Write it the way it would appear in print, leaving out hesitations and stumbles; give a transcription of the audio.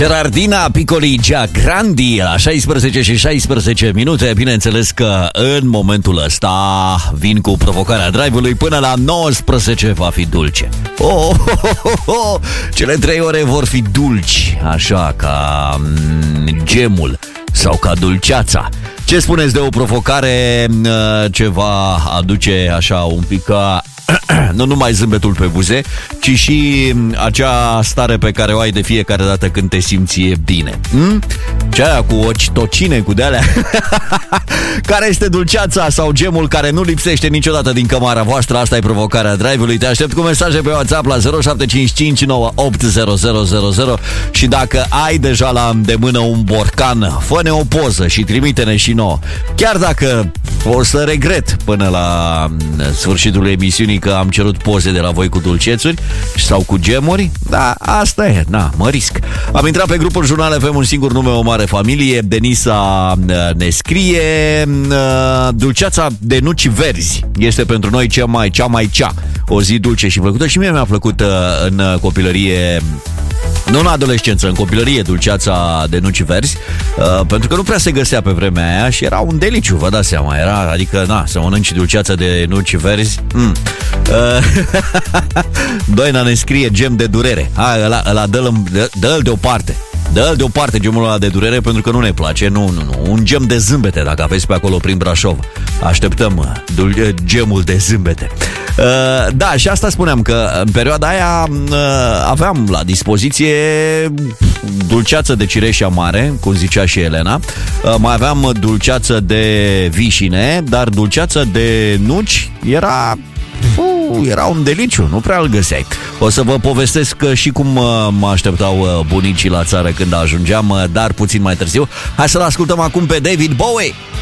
Gerardina Piccoli Giagrandi la 16 și 16 minute. Bineînțeles că în momentul ăsta vin cu provocarea drive-ului. Până la 19 va fi dulce. Cele 3 ore vor fi dulci, așa ca gemul sau ca dulceața. Ce spuneți de o provocare ce va aduce așa un pic ca nu numai zâmbetul pe buze, ci și acea stare pe care o ai de fiecare dată când te simți bine. Ce aia cu ocitocine, cu de-alea? Care este dulceața sau gemul care nu lipsește niciodată din cămara voastră? Asta e provocarea drive-ului. Te aștept cu mesaje pe WhatsApp la 0755980000 și dacă ai deja la îndemână un borcan, fă-ne o poză și trimite-ne și nouă. Chiar dacă o să regret până la sfârșitul emisiunii că am cerut poze de la voi cu dulcețuri sau cu gemuri, da, asta e, mă risc. Am intrat pe grupul Jurnal FM, un singur nume, o mare familie. Denisa ne scrie: dulceața de nuci verzi este pentru noi cea mai o zi dulce și plăcută. Și mie mi-a plăcut în copilărie, nu în adolescență, în copilărie, dulceața de nuci verzi, pentru că nu prea se găsea pe vremea aia și era un deliciu, vă dați seama, adică, să mănânci dulceața de nuci verzi. Doina ne scrie: gem de durere. Ăla dă-l deoparte. Dă-l deoparte gemul ăla de durere, pentru că nu ne place. Nu. Un gem de zâmbete, dacă aveți pe acolo prin Brașov. Așteptăm gemul de zâmbete. Da, și asta spuneam, că în perioada aia aveam la dispoziție dulceață de cireș amare, cum zicea și Elena. Mai aveam dulceață de vișine, dar dulceață de nuci era un deliciu, nu prea îl găseai. O să vă povestesc și cum mă așteptau bunicii la țară când ajungeam, dar puțin mai târziu. Hai să-l ascultăm acum pe David Bowie.